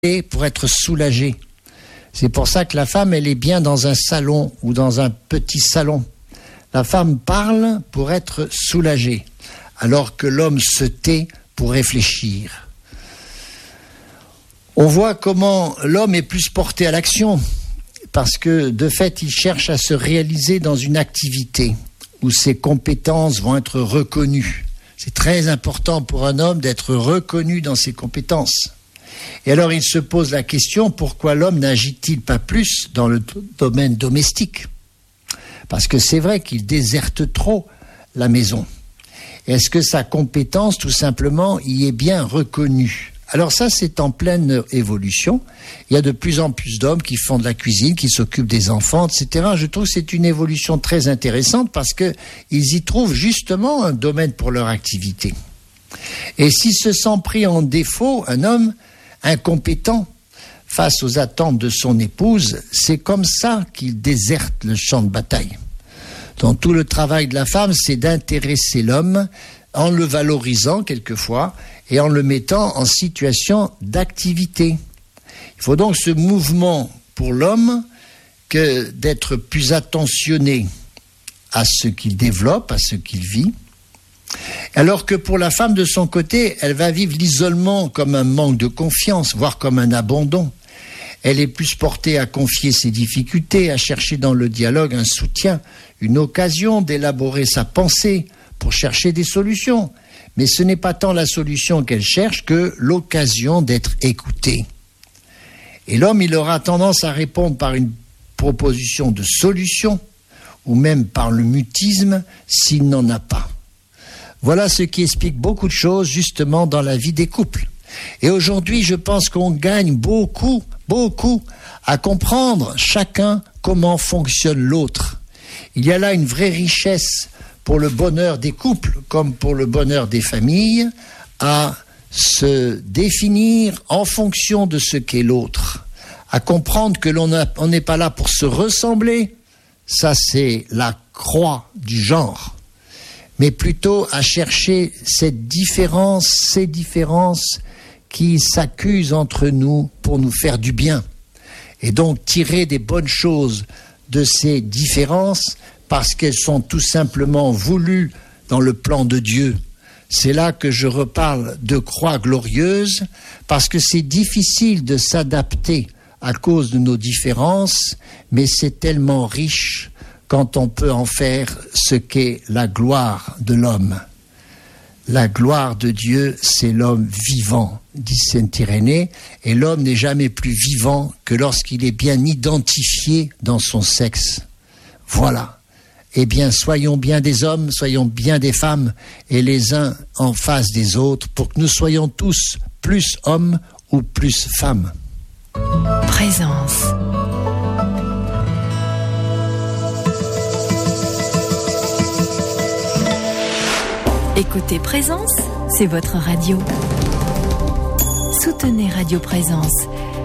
pour être soulagée. C'est pour ça que la femme, elle est bien dans un salon ou dans un petit salon. La femme parle pour être soulagée, alors que l'homme se tait pour réfléchir. On voit comment l'homme est plus porté à l'action, parce que de fait, il cherche à se réaliser dans une activité où ses compétences vont être reconnues. C'est très important pour un homme d'être reconnu dans ses compétences. Et alors il se pose la question, pourquoi l'homme n'agit-il pas plus dans le domaine domestique ? Parce que c'est vrai qu'il déserte trop la maison. Est-ce que sa compétence, tout simplement, y est bien reconnue ? Alors ça, c'est en pleine évolution. Il y a de plus en plus d'hommes qui font de la cuisine, qui s'occupent des enfants, etc. Je trouve que c'est une évolution très intéressante parce qu'ils y trouvent justement un domaine pour leur activité. Et s'il se sent pris en défaut, un homme incompétent face aux attentes de son épouse, c'est comme ça qu'il déserte le champ de bataille. Donc tout le travail de la femme, c'est d'intéresser l'homme en le valorisant quelquefois et en le mettant en situation d'activité. Il faut donc ce mouvement pour l'homme que d'être plus attentionné à ce qu'il développe, à ce qu'il vit, alors que pour la femme, de son côté, elle va vivre l'isolement comme un manque de confiance, voire comme un abandon. Elle est plus portée à confier ses difficultés, à chercher dans le dialogue un soutien, une occasion d'élaborer sa pensée pour chercher des solutions. Mais ce n'est pas tant la solution qu'elle cherche que l'occasion d'être écoutée. Et l'homme, il aura tendance à répondre par une proposition de solution, ou même par le mutisme, s'il n'en a pas. Voilà ce qui explique beaucoup de choses, justement, dans la vie des couples. Et aujourd'hui, je pense qu'on gagne beaucoup à comprendre chacun comment fonctionne l'autre. Il y a là une vraie richesse pour le bonheur des couples, comme pour le bonheur des familles, à se définir en fonction de ce qu'est l'autre, à comprendre que l'on n'est pas là pour se ressembler, ça c'est la croix du genre, mais plutôt à chercher ces différences qui s'accusent entre nous pour nous faire du bien. Et donc tirer des bonnes choses de ces différences parce qu'elles sont tout simplement voulues dans le plan de Dieu. C'est là que je reparle de croix glorieuse, parce que c'est difficile de s'adapter à cause de nos différences, mais c'est tellement riche quand on peut en faire ce qu'est la gloire de l'homme. La gloire de Dieu, c'est l'homme vivant, dit saint Irénée, et l'homme n'est jamais plus vivant que lorsqu'il est bien identifié dans son sexe. Voilà. Eh bien, soyons bien des hommes, soyons bien des femmes, et les uns en face des autres, pour que nous soyons tous plus hommes ou plus femmes. Présence. Écoutez Présence, c'est votre radio. Soutenez Radio Présence,